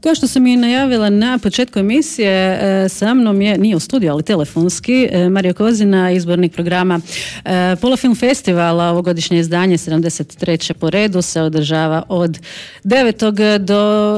Kao što sam i najavila na početku emisije, sa mnom je, nije u studiju, ali telefonski, Mario Kozina, izbornik programa Pola Film Festivala. Ovogodišnje izdanje, 73. po redu, se održava od 9. do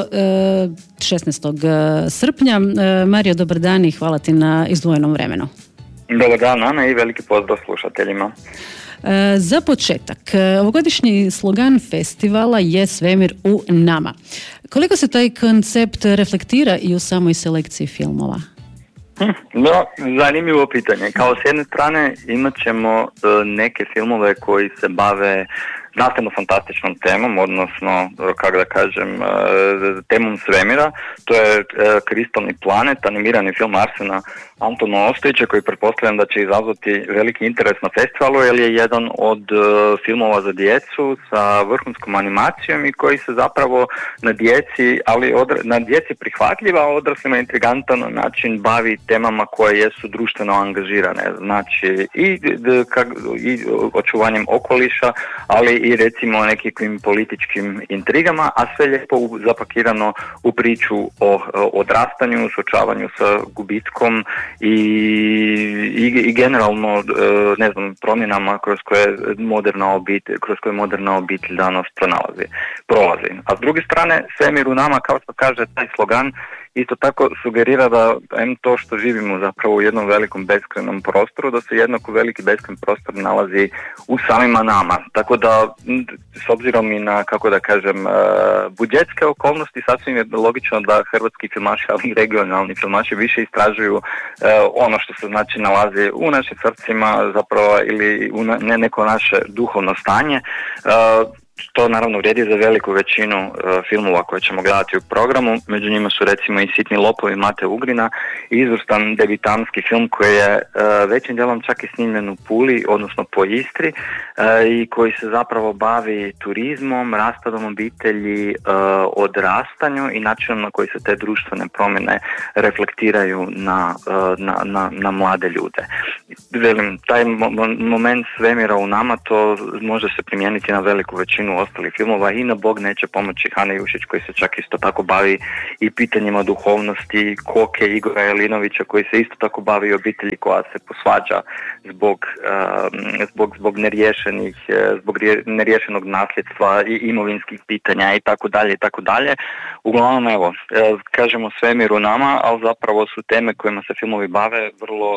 16. srpnja. Mario, dobar dan i hvala ti na izdvojenom vremenu. Dobar dan, Ana, i veliki pozdrav slušateljima. Za početak, ovogodišnji slogan festivala je Svemir u nama. Koliko se taj koncept reflektira i u samoj selekciji filmova? Zanimljivo pitanje. Kao s jedne strane imat ćemo neke filmove koji se bave znanstveno fantastičnom temom, odnosno, kako da kažem, temom svemira. To je Kristalni planet, animirani film Arsena Antona Ostojića, koji pretpostavljam da će izazvati veliki interes na festivalu, jer je jedan od filmova za djecu sa vrhunskom animacijom i koji se zapravo na djeci, ali na djeci prihvatljiva, a odraslima intrigantan način bavi temama koje jesu društveno angažirane. Znači i očuvanjem okoliša, ali i recimo nekim političkim intrigama, a sve lijepo zapakirano u priču o odrastanju, suočavanju sa gubitkom i generalno, ne znam, promjenama kroz koje moderna obitelj danas prolazi. A s druge strane, Svemir u nama, kao što kaže taj slogan, isto tako sugerira da to što živimo zapravo u jednom velikom beskrajnom prostoru, da se jednako veliki beskrajni prostor nalazi u samima nama. Tako da, s obzirom i na, kako da kažem, budžetske okolnosti, sasvim je logično da hrvatski filmaši, ali i regionalni filmaši više istražuju ono što se znači nalazi u našim srcima zapravo ili u neko naše duhovno stanje. To naravno vrijedi za veliku većinu filmova koje ćemo gledati u programu. Među njima su recimo i Sitni lopovi Mate Ugrina, izvrstan debitanski film koji je većim dijelom čak i snimljen u Puli, odnosno po Istri, i koji se zapravo bavi turizmom, raspadom obitelji, odrastanju i načinom na koji se te društvene promjene reflektiraju na mlade ljude. Velim, taj moment svemira u nama, to može se primijeniti na veliku većinu ostalih filmova i na Bog neće pomoći Hane Jušić, koji se čak isto tako bavi i pitanjima duhovnosti, Koke Igora Jelinovića, koji se isto tako bavi obitelji koja se posvađa zbog neriješenog nasljedstva i imovinskih pitanja i tako dalje i tako dalje. Uglavnom, evo, kažemo Svemir u nama, ali zapravo su teme kojima se filmovi bave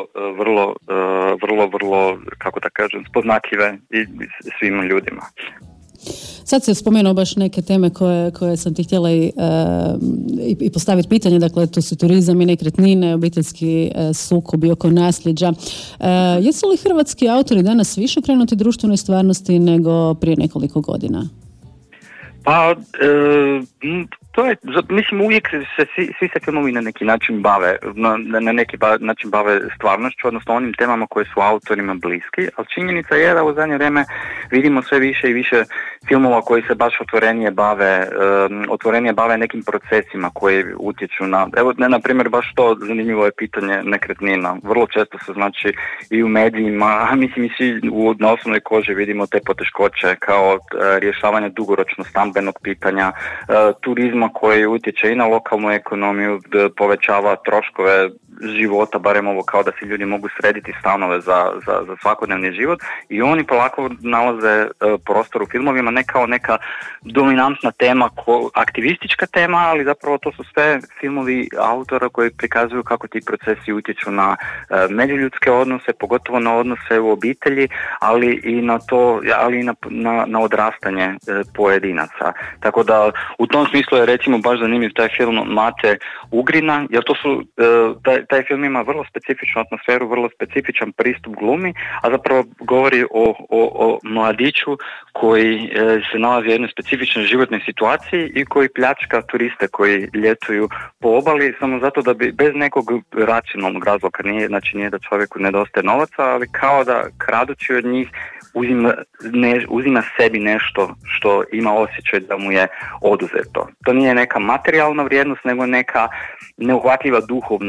vrlo, kako da kažem, spoznatljive i svim ljudima. Sad se spomenuo baš neke teme koje sam ti htjela i postaviti pitanje, dakle tu su turizam i nekretnine, obiteljski sukobi oko nasljeđa. Jesu li hrvatski autori danas više okrenuti društvenoj stvarnosti nego prije nekoliko godina? Pa, to je, mislim, uvijek svi se filmovi na neki način bave, na neki način bave stvarnošću, odnosno onim temama koje su autorima bliski, ali činjenica je da u zadnje vrijeme vidimo sve više i više filmova koji se baš otvorenije bave nekim procesima koji utječu evo, na primjer, baš to zanimljivo je pitanje nekretnina. Vrlo često se znači i u medijima, mislim i svi na osnovnoj koži vidimo te poteškoće kao rješavanje dugoročno stambenog pitanja, turizma koji utječe i na lokalnu ekonomiju, povećava troškove života, barem ovo kao da si ljudi mogu srediti stanove za svakodnevni život, i oni polako nalaze prostor u filmovima ne kao neka dominantna tema, aktivistička tema, ali zapravo to su sve filmovi autora koji prikazuju kako ti procesi utječu na međuljudske odnose, pogotovo na odnose u obitelji, ali i na odrastanje pojedinaca. Tako da u tom smislu je recimo baš zanimljiv taj film Mate Ugrina, jer to su taj film ima vrlo specifičnu atmosferu, vrlo specifičan pristup glumi, a zapravo govori o mladiću koji se nalazi u jednoj specifičnoj životnoj situaciji i koji pljačka turiste koji ljetuju po obali samo zato da bi bez nekog racionalnog razloga, nije da čovjeku nedostaje novaca, ali kao da kradući od njih uzima sebi nešto što ima osjećaj da mu je oduzeto. To nije neka materijalna vrijednost, nego neka neuhvatljiva duhovna vrijednost.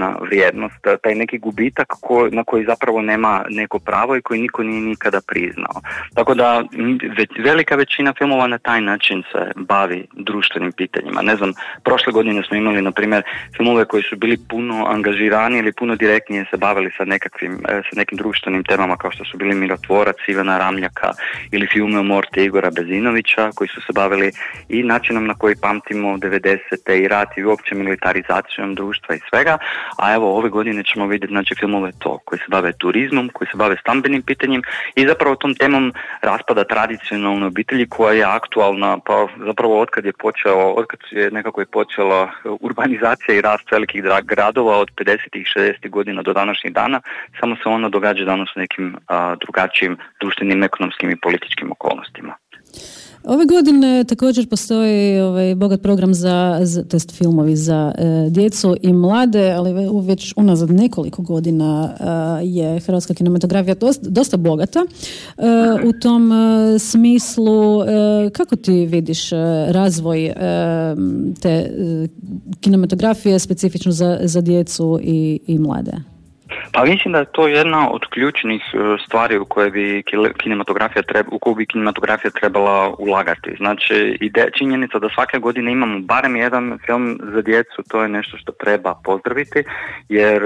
vrijednost, taj neki gubitak na koji zapravo nema neko pravo i koji niko nije nikada priznao. Tako da velika većina filmova na taj način se bavi društvenim pitanjima. Ne znam, prošle godine smo imali, na primjer, filmove koji su bili puno angažirani ili puno direktnije se bavili sa nekim društvenim temama, kao što su bili Mirotvorac Ivana Ramljaka ili filme o Morte Igora Bezinovića, koji su se bavili i načinom na koji pamtimo 90-te i rat i uopće militarizacijom društva i svega, a evo ove godine ćemo vidjeti, znači, filmove koji se bave turizmom, koji se bave stambenim pitanjem i zapravo tom temom raspada tradicionalne obitelji koja je aktualna, pa zapravo otkad je nekako počela urbanizacija i rast velikih gradova od 50-ih, 60-ih godina do današnjih dana, samo se ono događa danas u nekim drugačijim društvenim, ekonomskim i političkim okolnostima. Ove godine također postoji bogat program tj. filmovi za djecu i mlade, ali već unazad nekoliko godina je hrvatska kinematografija dosta bogata. U tom smislu, kako ti vidiš razvoj te kinematografije specifično za djecu i mlade? Pa mislim da je to jedna od ključnih stvari u koju bi kinematografija trebala ulagati. Znači, činjenica da svake godine imamo barem jedan film za djecu, to je nešto što treba pozdraviti, jer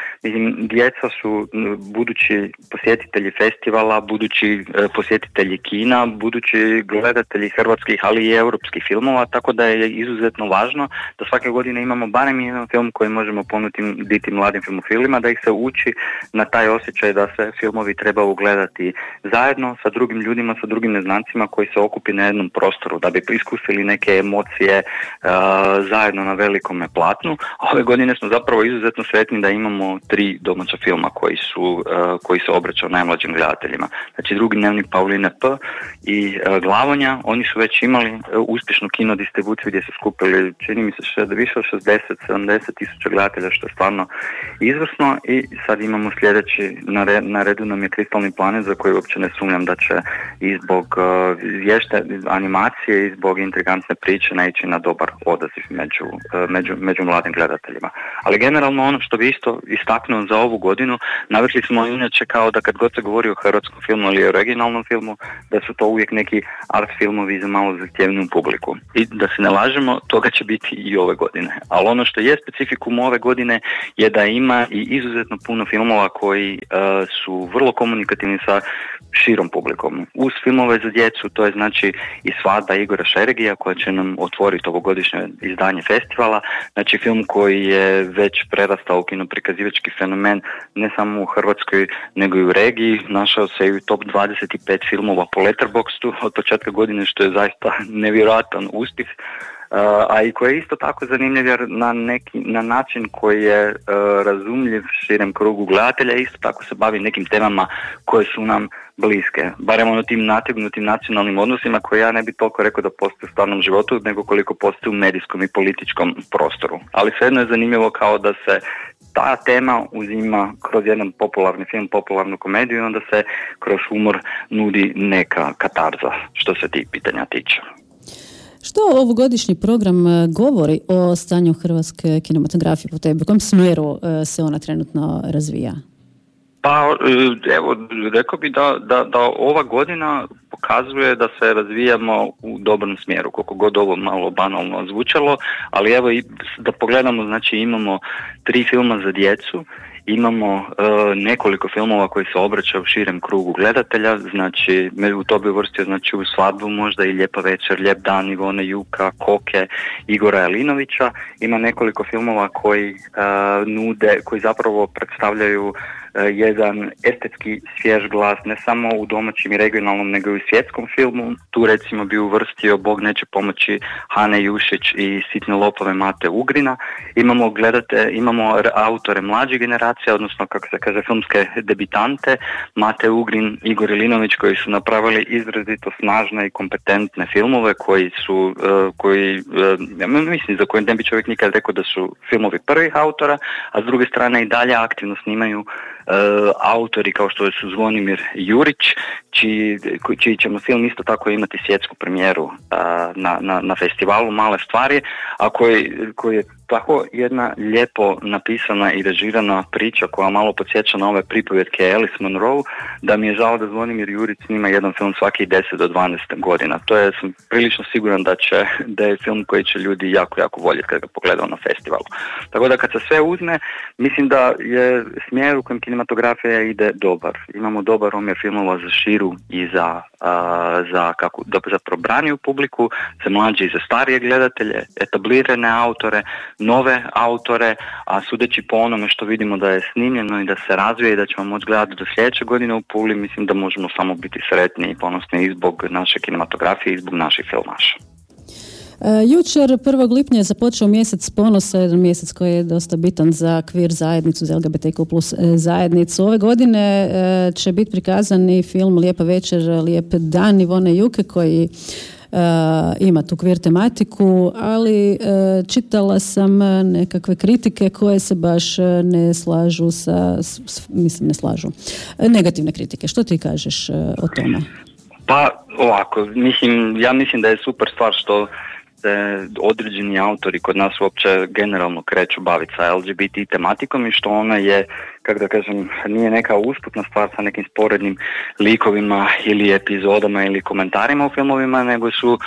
djeca su budući posjetitelji festivala, budući posjetitelji kina, budući gledatelji hrvatskih, ali i europskih filmova, tako da je izuzetno važno da svake godine imamo barem jedan film koji možemo ponuditi mladim filmofilima, da ih se uči na taj osjećaj da se filmovi treba ugledati zajedno sa drugim ljudima, sa drugim neznancima koji se okupi na jednom prostoru da bi iskusili neke emocije zajedno na velikome platnu. Ove godine smo zapravo izuzetno sretni da imamo 3 domaća filma koji se obraćaju najmlađim gledateljima. Znači, Drugi dnevnik Pauline P. i Glavonja, oni su već imali uspješnu kino distribuciju gdje su skupili, čini mi se, više od 60-70 tisuća gledatelja, što je stvarno izvrsno. I sad imamo sljedeći, na redu nam je Kristalni planet, za koji uopće ne sumnjam da će i zbog vješte animacije i zbog intrigantne priče naići na dobar odaziv među mladim gledateljima. Ali generalno ono što bi isto istaknuo za ovu godinu, navikli smo inače kao da kad god se govori o hrvatskom filmu ili o regionalnom filmu, da su to uvijek neki art filmovi za malo zahtjevniju publiku. I da se ne lažemo, toga će biti i ove godine. Ali ono što je specifikum ove godine je da ima i izuzetno puno filmova koji su vrlo komunikativni sa širom publikom. Uz filmove za djecu, to je znači i Svadba Igora Šeregija koja će nam otvoriti ovogodišnje izdanje festivala, znači film koji je već prerastao u kinoprikazivački fenomen ne samo u Hrvatskoj nego i u regiji, našao se i u top 25 filmova po Letterboxdu od početka godine, što je zaista nevjerojatan uspjeh. A i koji je isto tako zanimljiv jer na način koji je razumljiv širem krugu gledatelja, isto tako se bavi nekim temama koje su nam bliske, barem ono tim nategnutim nacionalnim odnosima koje ja ne bi toliko rekao da postoje u stvarnom životu, nego koliko postoje u medijskom i političkom prostoru. Ali svejedno je zanimljivo kao da se ta tema uzima kroz jedan popularni film, popularnu komediju i onda se kroz humor nudi neka katarza što se tih pitanja tiče. Što ovogodišnji program govori o stanju hrvatske kinematografije po tebi? U kojem smjeru se ona trenutno razvija? Pa evo, rekao bi da ova godina pokazuje da se razvijamo u dobrom smjeru, koliko god ovo malo banalno zvučalo, ali evo i da pogledamo, znači imamo 3 filma za djecu, imamo nekoliko filmova koji se obraćaju u širem krugu gledatelja, znači u to bi uvrstio znači u Svadbu možda i Lijepa večer, Lijep dan Ivone Juka, Koke, Igora Jelinovića. Ima nekoliko filmova koji zapravo predstavljaju jedan estetski svjež glas ne samo u domaćem i regionalnom nego i u svjetskom filmu. Tu recimo bi uvrstio Bog neće pomoći Hane Jušić i Sitne lopove Mate Ugrina. Imamo autore mlađe generacije, odnosno kako se kaže filmske debitante, Mate Ugrin, Igor Jelinović, koji su napravili izrazito snažne i kompetentne filmove mislim za koje ne bi čovjek nikad rekao da su filmovi prvih autora, a s druge strane i dalje aktivno snimaju autori kao što su Zvonimir Jurić, čiji ćemo film isto tako imati svjetsku premijeru na festivalu Male stvari, a koji je tako jedna lijepo napisana i režirana priča koja malo podsjeća na ove pripovjetke Alice Munro, da mi je žao da Zvonimir Jurić snima jedan film svaki 10 do 12 godina. To je, sam prilično siguran da je film koji će ljudi jako, jako voljeti kad ga pogledaju na festivalu. Tako da kad se sve uzme, mislim da je smjer u kojem kinematografija ide dobar. Imamo dobar omjer filmova za širu i za probraniju publiku, za mlađe i za starije gledatelje, etablirane autore, nove autore, a sudeći po onome što vidimo da je snimljeno i da se razvije i da ćemo moći gledati do sljedeće godine u Puli, mislim da možemo samo biti sretni i ponosni i zbog naše kinematografije i zbog naših filmaša. Jučer 1. lipnja je započeo mjesec ponosa, jedan mjesec koji je dosta bitan za queer zajednicu, za LGBTQ plus zajednicu. Ove godine će biti prikazan i film Lijepa večer, lijep dan Ivone Juke koji ima tu queer tematiku, ali čitala sam nekakve kritike koje se baš ne slažu ne slažu. Negativne kritike. Što ti kažeš o tome? Pa ovako, ja mislim da je super stvar što se određeni autori kod nas uopće generalno kreću baviti sa LGBT tematikom i što ona je, kako da kažem, nije neka usputna stvar sa nekim sporednim likovima ili epizodama ili komentarima u filmovima, nego su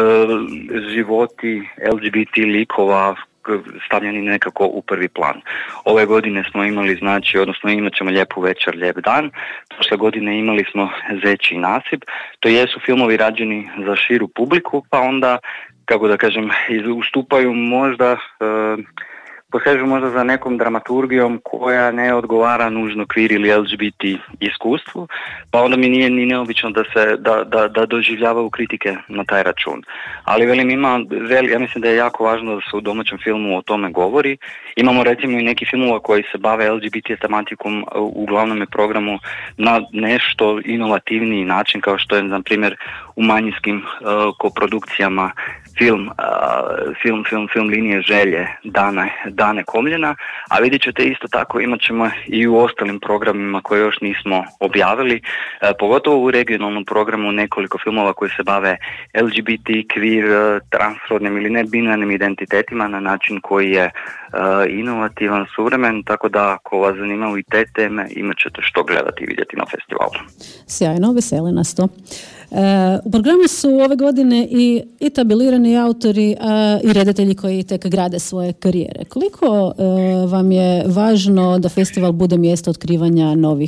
životi LGBT likova stavljeni nekako u prvi plan. Ove godine smo imali, odnosno imat ćemo Lijepu večer, lijep dan. Prošle godine imali smo Zečji nasip. To jesu filmovi rađeni za širu publiku, pa onda, kako da kažem, ustupaju možda, posežu možda za nekom dramaturgijom koja ne odgovara nužno queer ili LGBT iskustvu, pa onda mi nije ni neobično da doživljavaju kritike na taj račun. Ali ja mislim da je jako važno da se u domaćem filmu o tome govori. Imamo recimo i neki filmova koji se bave LGBT tematikom u glavnom programu na nešto inovativniji način, kao što je, na primjer, u manjinskim koprodukcijama film linije želje Dane Komljena, a vidjet ćete isto tako, imat ćemo i u ostalim programima koje još nismo objavili, pogotovo u regionalnom programu nekoliko filmova koji se bave LGBT, queer, transrodnim ili nebinarnim identitetima na način koji je inovativan, suvremen, tako da ako vas zanimaju i te teme, imat ćete što gledati i vidjeti na festivalu. Sjajno, veseli nas to. U programu su ove godine i etablirani autori i redatelji koji tek grade svoje karijere. Koliko vam je važno da festival bude mjesto otkrivanja novih